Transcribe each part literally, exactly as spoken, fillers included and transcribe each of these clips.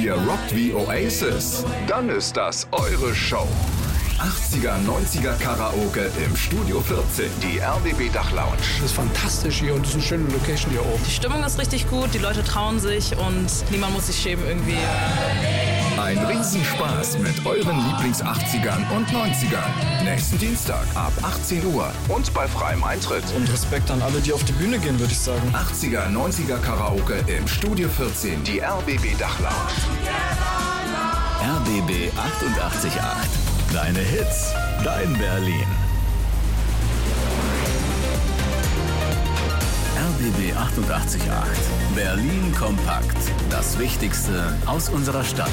Ihr rockt wie Oasis? Dann ist das eure Show. achtziger, neunziger Karaoke im Studio vierzehn, die R B B Dachlounge. Das ist fantastisch hier und das ist eine schöne Location hier oben. Die Stimmung ist richtig gut, die Leute trauen sich und niemand muss sich schämen irgendwie. Ein Riesenspaß mit euren Lieblings-achtzigern und neunzigern. Nächsten Dienstag ab achtzehn Uhr und bei freiem Eintritt. Und Respekt an alle, die auf die Bühne gehen, würde ich sagen. achtziger, neunziger Karaoke im Studio vierzehn, die R B B Dachlounge. R B B achtundachtzig Komma acht. Deine Hits, dein Berlin. R B B achtundachtzig Komma acht. Berlin kompakt. Das Wichtigste aus unserer Stadt.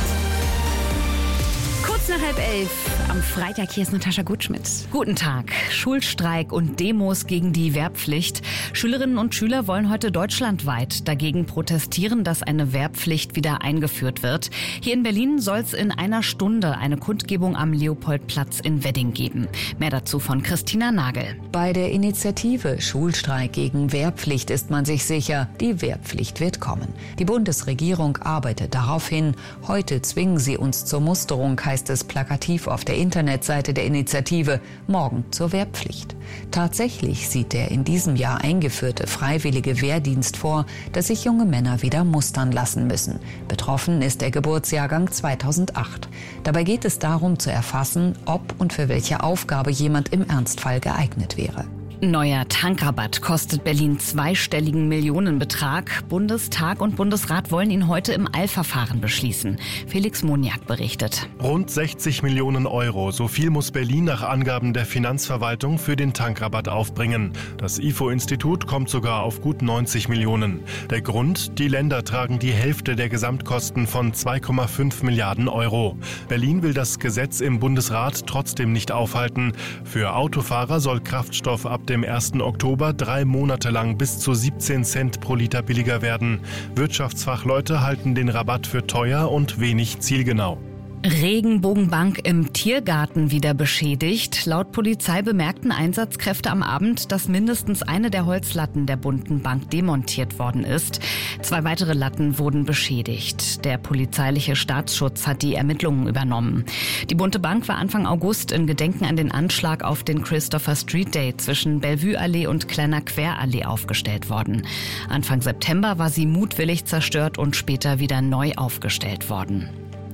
Kurz nach halb elf am Freitag, hier ist Natascha Gutschmidt. Guten Tag. Schulstreik und Demos gegen die Wehrpflicht. Schülerinnen und Schüler wollen heute deutschlandweit dagegen protestieren, dass eine Wehrpflicht wieder eingeführt wird. Hier in Berlin soll es in einer Stunde eine Kundgebung am Leopoldplatz in Wedding geben. Mehr dazu von Christina Nagel. Bei der Initiative Schulstreik gegen Wehrpflicht ist man sich sicher, die Wehrpflicht wird kommen. Die Bundesregierung arbeitet darauf hin. Heute zwingen sie uns zur Musterung, heißt es plakativ auf der Internetseite der Initiative, morgen zur Wehrpflicht. Tatsächlich sieht der in diesem Jahr eingeführte freiwillige Wehrdienst vor, dass sich junge Männer wieder mustern lassen müssen. Betroffen ist der Geburtsjahrgang zweitausendacht. Dabei geht es darum zu erfassen, ob und für welche Aufgabe jemand im Ernstfall geeignet wäre. Neuer Tankrabatt kostet Berlin zweistelligen Millionenbetrag. Bundestag und Bundesrat wollen ihn heute im Eilverfahren beschließen. Felix Moniak berichtet. Rund sechzig Millionen Euro. So viel muss Berlin nach Angaben der Finanzverwaltung für den Tankrabatt aufbringen. Das I F O-Institut kommt sogar auf gut neunzig Millionen. Der Grund? Die Länder tragen die Hälfte der Gesamtkosten von zwei Komma fünf Milliarden Euro. Berlin will das Gesetz im Bundesrat trotzdem nicht aufhalten. Für Autofahrer soll Kraftstoff ab dem ersten Oktober drei Monate lang bis zu siebzehn Cent pro Liter billiger werden. Wirtschaftsfachleute halten den Rabatt für teuer und wenig zielgenau. Regenbogenbank im Tiergarten wieder beschädigt. Laut Polizei bemerkten Einsatzkräfte am Abend, dass mindestens eine der Holzlatten der bunten Bank demontiert worden ist. Zwei weitere Latten wurden beschädigt. Der polizeiliche Staatsschutz hat die Ermittlungen übernommen. Die bunte Bank war Anfang August in Gedenken an den Anschlag auf den Christopher Street Day zwischen Bellevue-Allee und Kleiner Querallee aufgestellt worden. Anfang September war sie mutwillig zerstört und später wieder neu aufgestellt worden.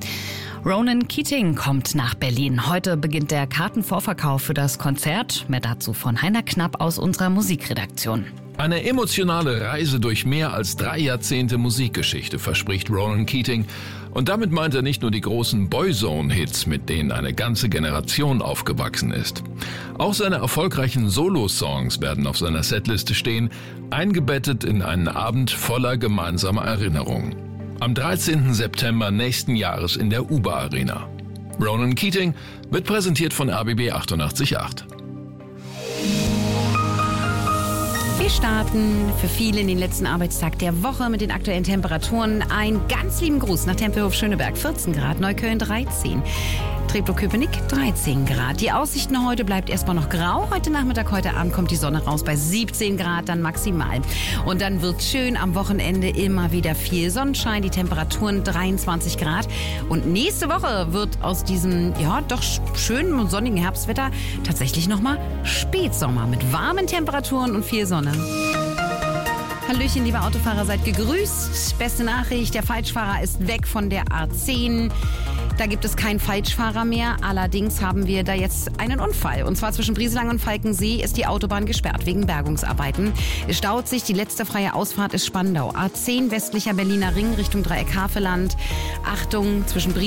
Ronan Keating kommt nach Berlin. Heute beginnt der Kartenvorverkauf für das Konzert. Mehr dazu von Heiner Knapp aus unserer Musikredaktion. Eine emotionale Reise durch mehr als drei Jahrzehnte Musikgeschichte verspricht Ronan Keating. Und damit meint er nicht nur die großen Boyzone-Hits, mit denen eine ganze Generation aufgewachsen ist. Auch seine erfolgreichen Solo-Songs werden auf seiner Setliste stehen, eingebettet in einen Abend voller gemeinsamer Erinnerungen. Am dreizehnten September nächsten Jahres in der U B A Arena. Ronan Keating wird präsentiert von R B B achtundachtzig Komma acht. Wir starten für viele in den letzten Arbeitstag der Woche mit den aktuellen Temperaturen. Ein ganz lieben Gruß nach Tempelhof Schöneberg, vierzehn Grad, Neukölln dreizehn, Treptow-Köpenick dreizehn Grad. Die Aussichten heute bleibt erstmal noch grau. Heute Nachmittag, heute Abend kommt die Sonne raus bei siebzehn Grad, dann maximal. Und dann wird schön am Wochenende immer wieder viel Sonnenschein, die Temperaturen dreiundzwanzig Grad. Und nächste Woche wird aus diesem, ja, doch schönen und sonnigen Herbstwetter tatsächlich nochmal Spätsommer mit warmen Temperaturen und viel Sonne. Hallöchen, liebe Autofahrer, seid gegrüßt. Beste Nachricht, der Falschfahrer ist weg von der A zehn. Da gibt es keinen Falschfahrer mehr. Allerdings haben wir da jetzt einen Unfall. Und zwar zwischen Brieselang und Falkensee ist die Autobahn gesperrt wegen Bergungsarbeiten. Es staut sich. Die letzte freie Ausfahrt ist Spandau. A zehn westlicher Berliner Ring Richtung Dreieck Havelland. Achtung, zwischen Brieselang